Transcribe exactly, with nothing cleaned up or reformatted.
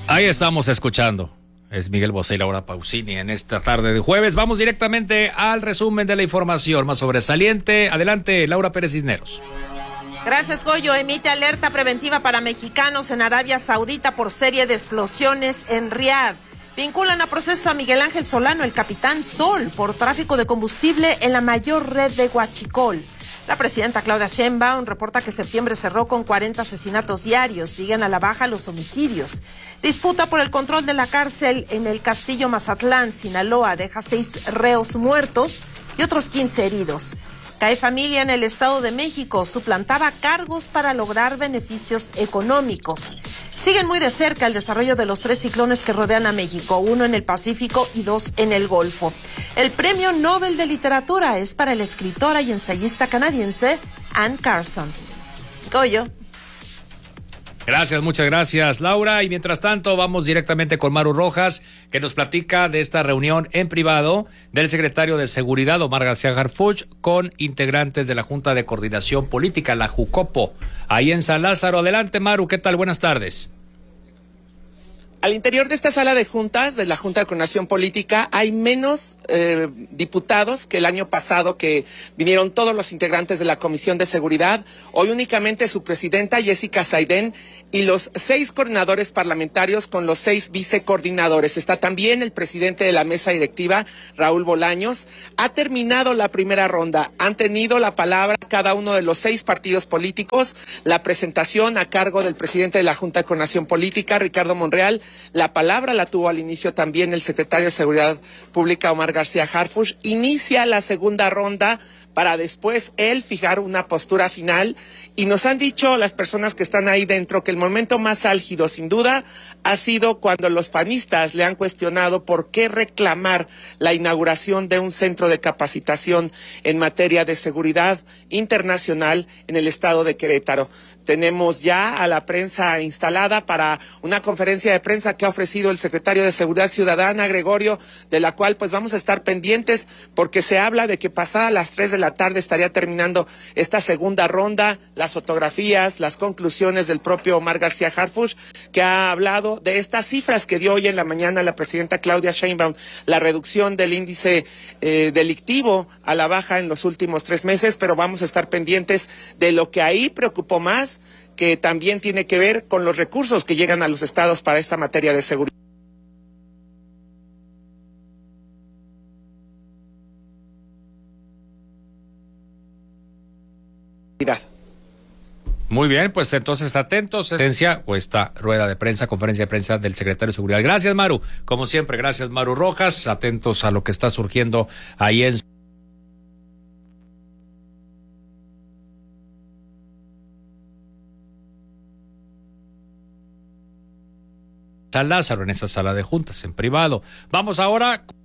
Ahí estamos escuchando. Es Miguel Bosé y Laura Pausini en esta tarde de jueves. Vamos directamente al resumen de la información más sobresaliente. Adelante, Laura Pérez Cisneros. Gracias, Goyo. Emite alerta preventiva para mexicanos en Arabia Saudita por serie de explosiones en Riad. Vinculan a proceso a Miguel Ángel Solano, el capitán Sol, por tráfico de combustible en la mayor red de Huachicol. La presidenta Claudia Sheinbaum reporta que septiembre cerró con cuarenta asesinatos diarios. Siguen a la baja los homicidios. Disputa por el control de la cárcel en el Castillo Mazatlán, Sinaloa, deja seis reos muertos y otros quince heridos. Cae familia en el Estado de México, suplantaba cargos para lograr beneficios económicos. Siguen muy de cerca el desarrollo de los tres ciclones que rodean a México, uno en el Pacífico y dos en el Golfo. El Premio Nobel de Literatura es para la escritora y ensayista canadiense Anne Carson. Goyo. Gracias, muchas gracias, Laura. Y mientras tanto, vamos directamente con Maru Rojas, que nos platica de esta reunión en privado del secretario de Seguridad, Omar García Harfuch, con integrantes de la Junta de Coordinación Política, la JUCOPO, ahí en San Lázaro. Adelante, Maru, ¿qué tal? Buenas tardes. Al interior de esta sala de juntas, de la Junta de Coordinación Política, hay menos eh, diputados que el año pasado, que vinieron todos los integrantes de la Comisión de Seguridad. Hoy únicamente su presidenta, Jessica Saidén, y los seis coordinadores parlamentarios con los seis vicecoordinadores. Está también el presidente de la mesa directiva, Raúl Bolaños. Ha terminado la primera ronda. Han tenido la palabra cada uno de los seis partidos políticos. La presentación a cargo del presidente de la Junta de Coordinación Política, Ricardo Monreal. La palabra la tuvo al inicio también el secretario de Seguridad Pública, Omar García Harfuch. Inicia la segunda ronda para después él fijar una postura final. Y nos han dicho las personas que están ahí dentro que el momento más álgido, sin duda, ha sido cuando los panistas le han cuestionado por qué reclamar la inauguración de un centro de capacitación en materia de seguridad internacional en el estado de Querétaro. Tenemos ya a la prensa instalada para una conferencia de prensa que ha ofrecido el secretario de Seguridad Ciudadana, Gregorio, de la cual pues vamos a estar pendientes porque se habla de que pasada las tres de la tarde estaría terminando esta segunda ronda, las fotografías, las conclusiones del propio Omar García Harfuch, que ha hablado de estas cifras que dio hoy en la mañana la presidenta Claudia Sheinbaum, la reducción del índice eh, delictivo a la baja en los últimos tres meses, pero vamos a estar pendientes de lo que ahí preocupó más, que también tiene que ver con los recursos que llegan a los estados para esta materia de seguridad. Muy bien, pues entonces atentos a o esta rueda de prensa, conferencia de prensa del secretario de Seguridad. Gracias, Maru. Como siempre, gracias, Maru Rojas. Atentos a lo que está surgiendo ahí en San Lázaro, en esa sala de juntas en privado. Vamos ahora